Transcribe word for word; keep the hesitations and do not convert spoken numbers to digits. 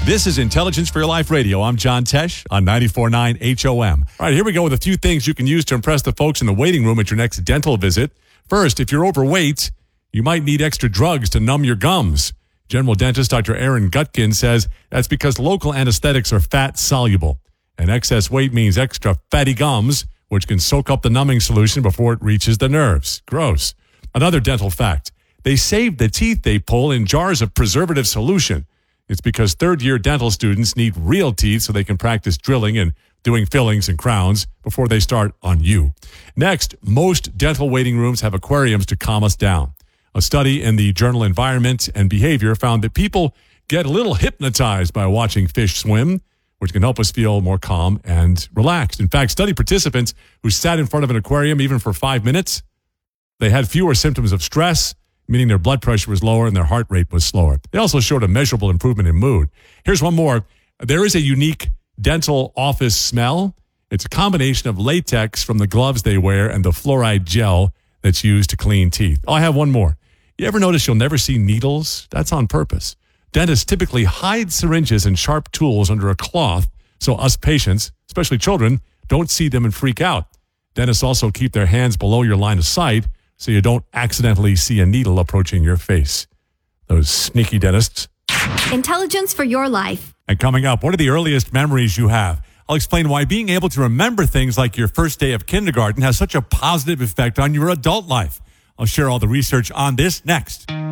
This is Intelligence for Your Life Radio. I'm John Tesh on ninety-four point nine H O M. All right, here we go with a few things you can use to impress the folks in the waiting room at your next dental visit. First, if you're overweight, you might need extra drugs to numb your gums. General dentist Doctor Aaron Gutkin says that's because local anesthetics are fat soluble. And excess weight means extra fatty gums, which can soak up the numbing solution before it reaches the nerves. Gross. Another dental fact, they save the teeth they pull in jars of preservative solution. It's because third-year dental students need real teeth so they can practice drilling and doing fillings and crowns before they start on you. Next, most dental waiting rooms have aquariums to calm us down. A study in the journal Environment and Behavior found that people get a little hypnotized by watching fish swim, which can help us feel more calm and relaxed. In fact, study participants who sat in front of an aquarium even for five minutes, they had fewer symptoms of stress, meaning their blood pressure was lower and their heart rate was slower. They also showed a measurable improvement in mood. Here's one more. There is a unique dental office smell. It's a combination of latex from the gloves they wear and the fluoride gel that's used to clean teeth. Oh, I have one more. You ever notice you'll never see needles? That's on purpose. Dentists typically hide syringes and sharp tools under a cloth so us patients, especially children, don't see them and freak out. Dentists also keep their hands below your line of sight so you don't accidentally see a needle approaching your face. Those sneaky dentists. Intelligence for your life. And coming up, what are the earliest memories you have? I'll explain why being able to remember things like your first day of kindergarten has such a positive effect on your adult life. I'll share all the research on this next.